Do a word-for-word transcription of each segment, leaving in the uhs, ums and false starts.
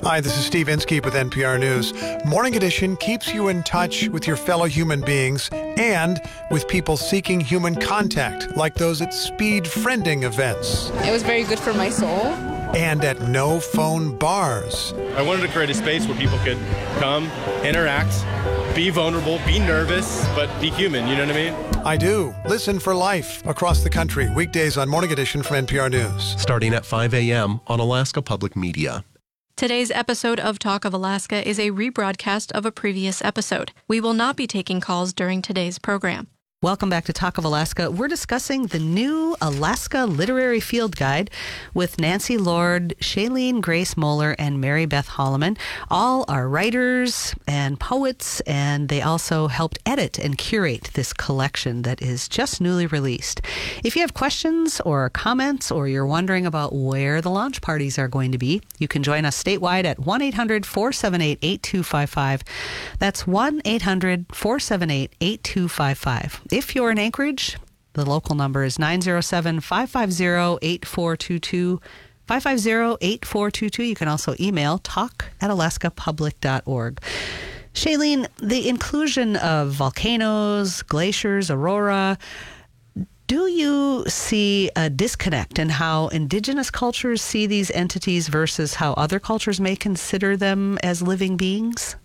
Hi, this is Steve Inskeep with N P R News. Morning Edition keeps you in touch with your fellow human beings and with people seeking human contact, like those at speed friending events. It was very good for my soul. And at no-phone bars. I wanted to create a space where people could come, interact, be vulnerable, be nervous, but be human, you know what I mean? I do. Listen for Life across the country, weekdays on Morning Edition from N P R News. Starting at five a.m. on Alaska Public Media. Today's episode of Talk of Alaska is a rebroadcast of a previous episode. We will not be taking calls during today's program. Welcome back to Talk of Alaska. We're discussing the new Alaska Literary Field Guide with Nancy Lord, Shailene Grace Moeller, and Mary Beth Holloman. All are writers and poets, and they also helped edit and curate this collection that is just newly released. If you have questions or comments, or you're wondering about where the launch parties are going to be, you can join us statewide at one eight hundred four seven eight eight two five five. That's one eight hundred four seven eight eight two five five. If you're in Anchorage, the local number is nine zero seven, five five zero, eight four two two, five five zero, eight four two two. You can also email talk at alaska public dot org. Shailene, the inclusion of volcanoes, glaciers, aurora, do you see a disconnect in how Indigenous cultures see these entities versus how other cultures may consider them as living beings?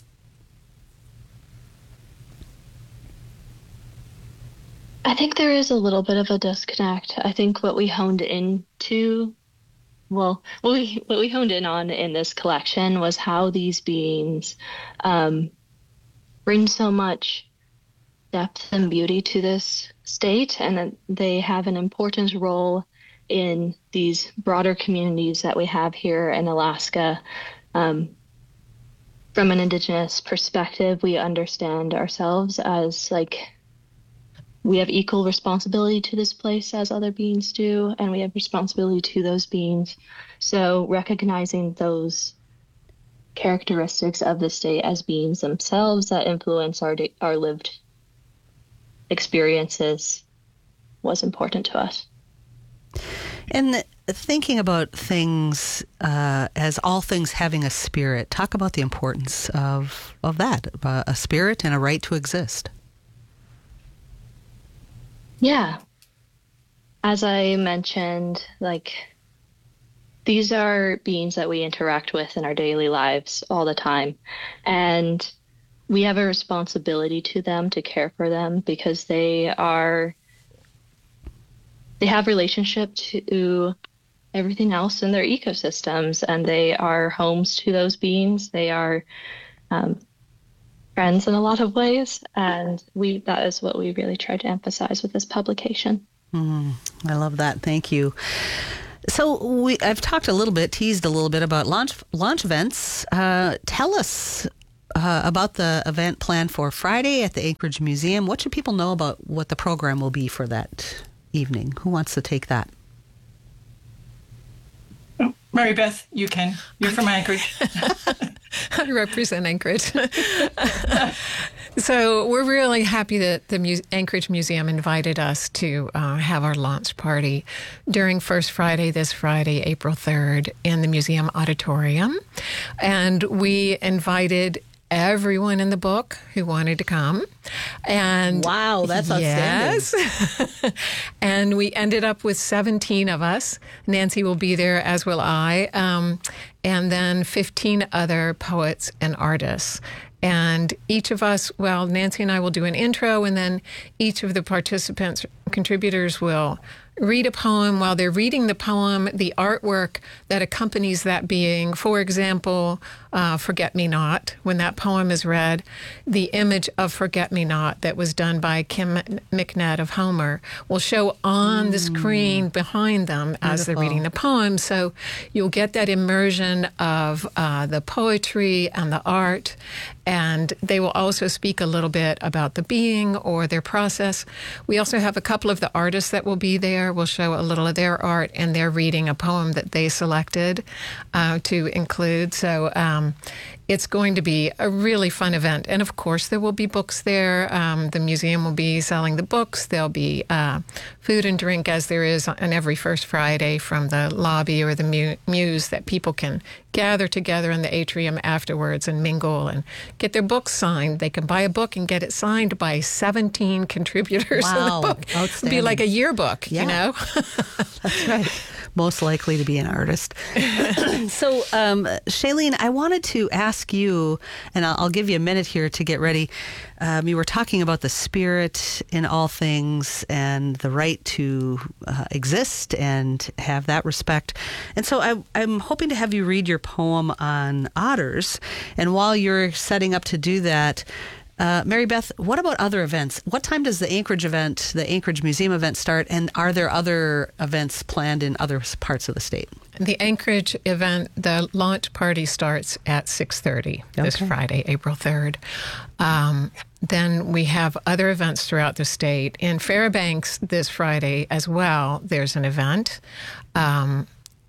I think there is a little bit of a disconnect. I think what we honed into, well, what we what we honed in on in this collection was how these beings um, bring so much depth and beauty to this state, and that they have an important role in these broader communities that we have here in Alaska. Um, from an Indigenous perspective, we understand ourselves as like, we have equal responsibility to this place as other beings do, and we have responsibility to those beings. So recognizing those characteristics of the state as beings themselves that influence our our lived experiences was important to us. And thinking about things uh, as all things having a spirit, talk about the importance of, of that, uh, a spirit and a right to exist. Yeah. As I mentioned, like, these are beings that we interact with in our daily lives all the time. And we have a responsibility to them to care for them because they are, they have relationship to everything else in their ecosystems, and they are homes to those beings. They are um, friends in a lot of ways, and we that is what we really tried to emphasize with this publication. Mm, I love that. Thank you. So we I've talked a little bit, teased a little bit about launch launch events. Uh, tell us uh, about the event planned for Friday at the Anchorage Museum. What should people know about what the program will be for that evening? Who wants to take that? Mary Beth, you can. You're from Anchorage. I represent Anchorage. So we're really happy that the Mu- Anchorage Museum invited us to uh, have our launch party during First Friday, this Friday, April third, in the museum auditorium. And we invited everyone in the book who wanted to come. And wow, that's outstanding. Yes. And we ended up with seventeen of us. Nancy will be there, as will I. Um, and then fifteen other poets and artists. And each of us, well, Nancy and I will do an intro, and then each of the participants, contributors, will read a poem. While they're reading the poem, the artwork that accompanies that being, for example, uh, Forget Me Not, when that poem is read, the image of Forget Me Not that was done by Kim McNett of Homer will show on mm. the screen behind them Beautiful. As they're reading the poem. So you'll get that immersion of uh, the poetry and the art. And they will also speak a little bit about the being or their process. We also have a couple of the artists that will be there. We'll show a little of their art, and they're reading a poem that they selected uh, to include. So um, it's going to be a really fun event. And of course, there will be books there. Um, the museum will be selling the books. There'll be uh, food and drink, as there is on every first Friday, from the lobby or the mu- muse, that people can gather together in the atrium afterwards and mingle and get their books signed. They can buy a book and get it signed by seventeen contributors Wow. in the book. It'll be like a yearbook, Yeah. you know? That's right. Most likely to be an artist. So, um, Shailene, I wanted to ask you, and I'll, I'll give you a minute here to get ready. Um, you were talking about the spirit in all things and the right to uh, exist and have that respect. And so I, I'm hoping to have you read your poem on otters. And while you're setting up to do that, Uh, Mary Beth, what about other events? What time does the Anchorage event, the Anchorage Museum event start? And are there other events planned in other parts of the state? The Anchorage event, the launch party starts at six thirty this Okay. Friday, April third. Um, then we have other events throughout the state. In Fairbanks this Friday as well, there's an event. Um,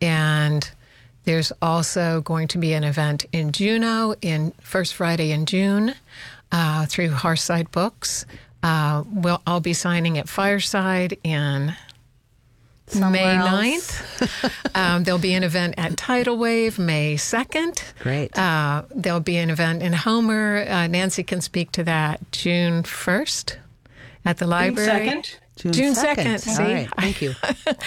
and there's also going to be an event in Juneau, in first Friday in June. Uh, through Hearthside Books. Uh, we'll, I'll be signing at Fireside in Somewhere May else. ninth. um, there'll be an event at Tidal Wave May second. Great. Uh, there'll be an event in Homer. Uh, Nancy can speak to that June first at the library. second? June, June second. second, see? All right, thank you.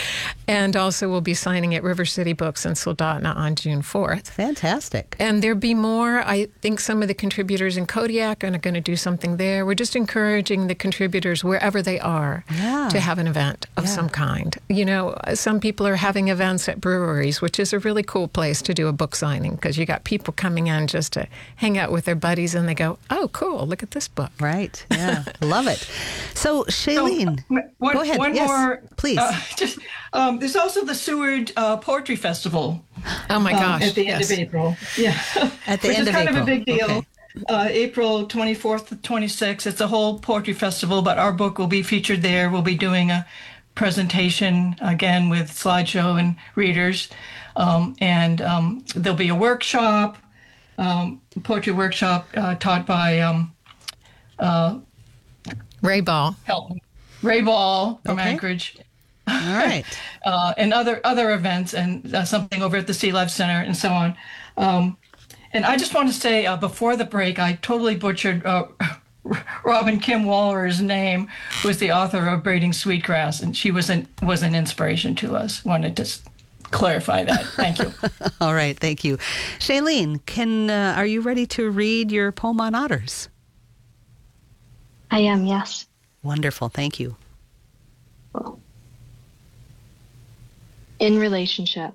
And also we'll be signing at River City Books in Soldotna on June fourth. Fantastic. And there'll be more. I think some of the contributors in Kodiak are going to do something there. We're just encouraging the contributors, wherever they are, Yeah. to have an event of Yeah. some kind. You know, some people are having events at breweries, which is a really cool place to do a book signing, because you got people coming in just to hang out with their buddies, and they go, oh, cool, look at this book. Right. Yeah. Love it. So, Shailene, So, one, go ahead. One Yes, more, please. Uh, just, um, there's also the Seward uh, Poetry Festival. Oh, my um, gosh. at the end yes. of April. Yeah. At the Which end is of kind April. of a big deal. Okay. Uh, April twenty-fourth to twenty-sixth. It's a whole poetry festival, but our book will be featured there. We'll be doing a presentation again with slideshow and readers. Um, and um, there'll be a workshop, um, poetry workshop uh, taught by um, uh, Ray Ball. help me, Ray Ball from Okay. Anchorage. All right. uh, and other other events, and uh, something over at the Sea Life Center, and so on. Um, and I just want to say, uh, before the break, I totally butchered uh, Robin Kim Waller's name, who was the author of Braiding Sweetgrass, and she was an was an inspiration to us. Wanted to s- clarify that. Thank you. All right. Thank you. Shailene, can, uh, are you ready to read your poem on otters? I am, yes. Wonderful. Thank you. In relationship.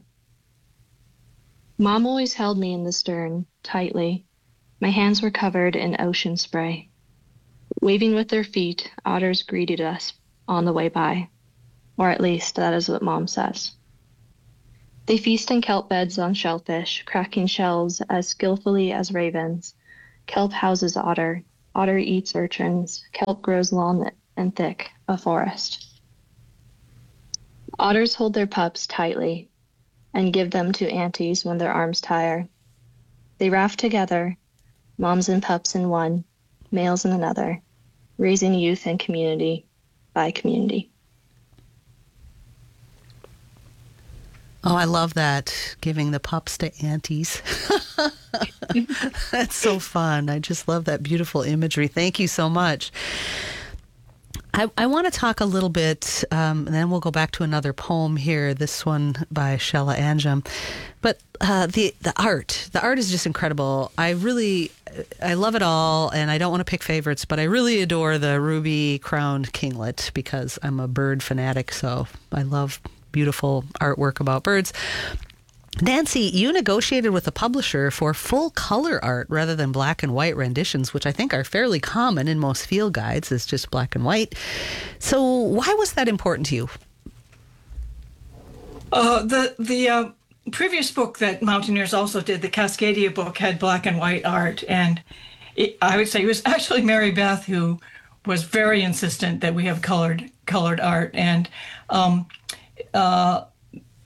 Mom always held me in the stern, tightly. My hands were covered in ocean spray. Waving with their feet, otters greeted us on the way by. Or at least, that is what Mom says. They feast in kelp beds on shellfish, cracking shells as skillfully as ravens. Kelp houses otter. Otter eats urchins. Kelp grows long and thick, a forest. Otters hold their pups tightly and give them to aunties when their arms tire. They raft together, moms and pups in one, males in another, raising youth and community by community. Oh, I love that, giving the pups to aunties. That's so fun. I just love that beautiful imagery. Thank you so much. I, I want to talk a little bit, um, and then we'll go back to another poem here, this one by Shella Anjum. But uh, the, the art, the art is just incredible. I really, I love it all, and I don't want to pick favorites, but I really adore the ruby-crowned kinglet because I'm a bird fanatic, so I love beautiful artwork about birds. Nancy, you negotiated with a publisher for full color art rather than black and white renditions, which I think are fairly common in most field guides, is just black and white. So why was that important to you? Uh, the the uh, previous book that Mountaineers also did, the Cascadia book, had black and white art, and it, I would say it was actually Mary Beth who was very insistent that we have colored colored art. And um, uh,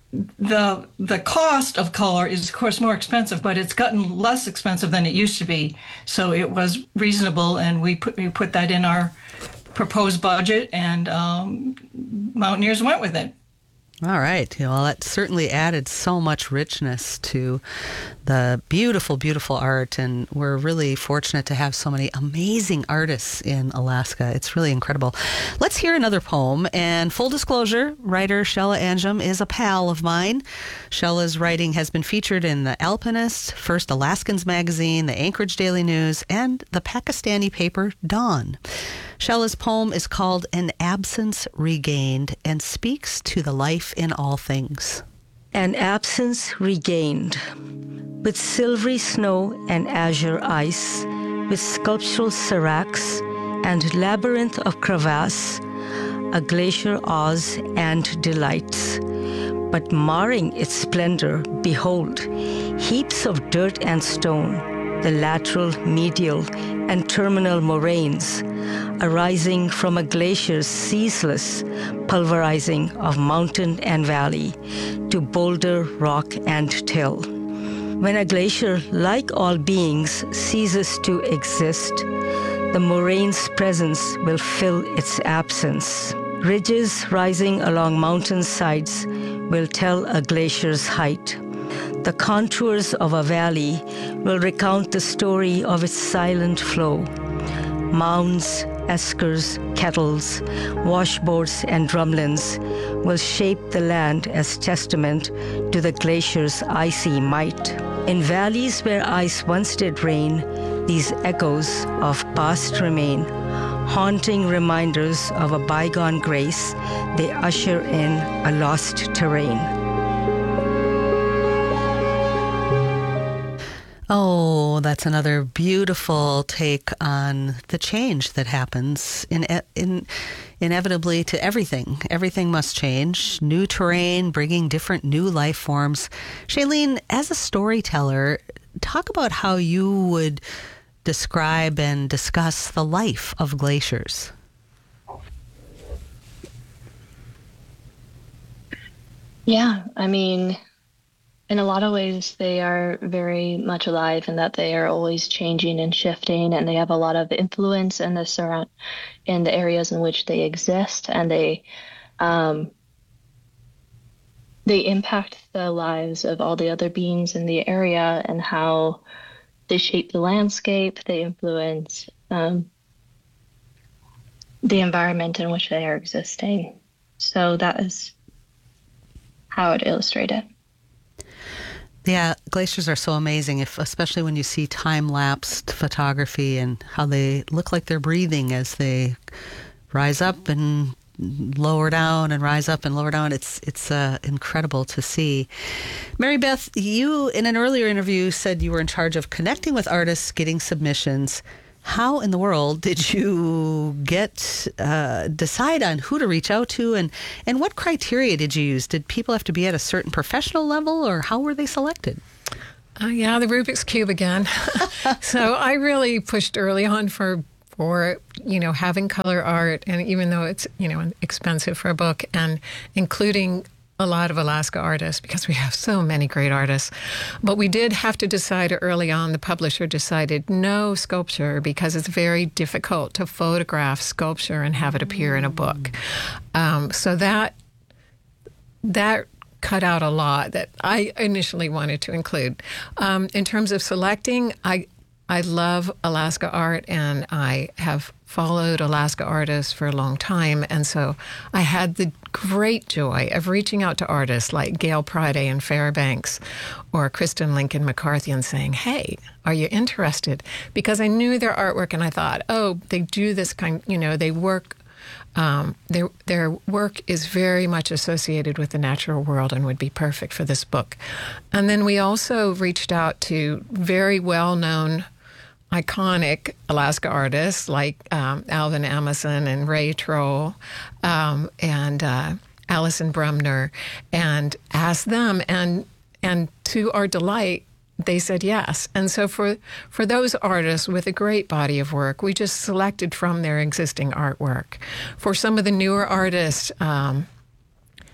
the the cost of color is, of course, more expensive, but it's gotten less expensive than it used to be. So it was reasonable, and we put we put that in our proposed budget, and um, Mountaineers went with it. All right. Well, that certainly added so much richness to the beautiful, beautiful art. And we're really fortunate to have so many amazing artists in Alaska. It's really incredible. Let's hear another poem. And full disclosure, writer Shella Anjum is a pal of mine. Shella's writing has been featured in The Alpinist, First Alaskans magazine, the Anchorage Daily News, and the Pakistani paper Dawn. Shella's poem is called An Absence Regained and speaks to the life in all things. An absence regained. With silvery snow and azure ice, with sculptural seracs and labyrinth of crevasse, a glacier awes and delights. But marring its splendor, behold, heaps of dirt and stone, the lateral, medial, and terminal moraines, arising from a glacier's ceaseless pulverizing of mountain and valley to boulder, rock, and till. When a glacier, like all beings, ceases to exist, the moraine's presence will fill its absence. Ridges rising along mountain sides will tell a glacier's height. The contours of a valley will recount the story of its silent flow. Mounds, eskers, kettles, washboards, and drumlins will shape the land as testament to the glacier's icy might. In valleys where ice once did reign, these echoes of past remain, haunting reminders of a bygone grace. They usher in a lost terrain. Oh, that's another beautiful take on the change that happens in, in, inevitably to everything. Everything must change. New terrain, bringing different new life forms. Shailene, as a storyteller, talk about how you would describe and discuss the life of glaciers. Yeah, I mean, in a lot of ways, they are very much alive in that they are always changing and shifting, and they have a lot of influence in the surround, in the areas in which they exist, and they um, they impact the lives of all the other beings in the area and how they shape the landscape. They influence um, the environment in which they are existing. So that is how I would illustrate it. Yeah, glaciers are so amazing, if especially when you see time-lapsed photography and how they look like they're breathing as they rise up and lower down and rise up and lower down. It's it's uh, incredible to see. Mary Beth, you in an earlier interview said you were in charge of connecting with artists, getting submissions. How in the world did you get uh, decide on who to reach out to, and, and what criteria did you use? Did people have to be at a certain professional level, or how were they selected? Uh, yeah, the Rubik's Cube again. So I really pushed early on for for you know having color art, and even though it's you know expensive for a book, and including a lot of Alaska artists, because we have so many great artists. But we did have to decide early on, the publisher decided no sculpture, because it's very difficult to photograph sculpture and have it appear in a book. Um, so that that cut out a lot that I initially wanted to include. Um, in terms of selecting, I I love Alaska art, and I have followed Alaska artists for a long time. And so I had the great joy of reaching out to artists like Gail Priday in Fairbanks or Kristen Lincoln McCarthy and saying, hey, are you interested? Because I knew their artwork, and I thought, oh, they do this kind, you know, they work, um, their, their work is very much associated with the natural world and would be perfect for this book. And then we also reached out to very well-known iconic Alaska artists like um, Alvin Amundsen and Ray Troll um, and uh, Alison Brumner, and asked them, and and to our delight, they said yes. And so for for those artists with a great body of work, we just selected from their existing artwork. For some of the newer artists, um,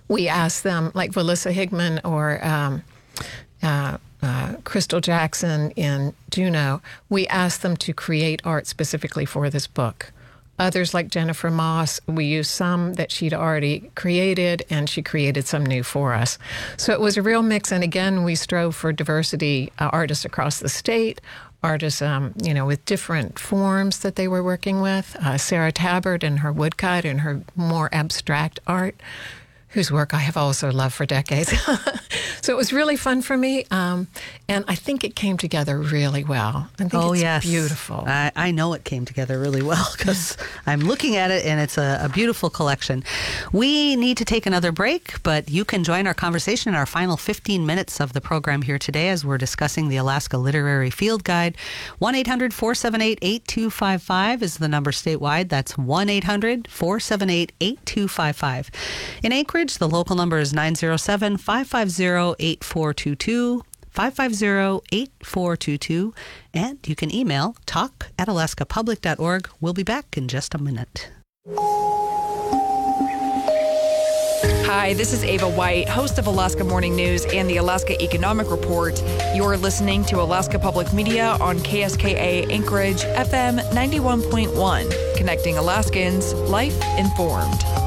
we asked them, like Melissa Higman or um, uh, uh, Crystal Jackson in Juneau, we asked them to create art specifically for this book. Others, like Jennifer Moss, we used some that she'd already created, and she created some new for us. So it was a real mix, and again, we strove for diversity, uh, artists across the state, artists, um, you know, with different forms that they were working with. Uh, Sarah Tabbert and her woodcut and her more abstract art, whose work I have also loved for decades. So it was really fun for me, um, and I think it came together really well. I think oh, it's yes. beautiful. I, I know it came together really well because I'm looking at it, and it's a, a beautiful collection. We need to take another break, but you can join our conversation in our final fifteen minutes of the program here today as we're discussing the Alaska Literary Field Guide. one eight hundred four seven eight eight two five five is the number statewide. That's one eight hundred four seven eight eight two five five. In Anchorage, the local number is nine zero seven five five zero eight four two two, five five zero eight four two two, and you can email talk at alaska public dot org. We'll be back in just a minute. Hi, this is Ava White, host of Alaska Morning News and the Alaska Economic Report. You're listening to Alaska Public Media on K S K A Anchorage F M ninety-one point one, connecting Alaskans, life informed.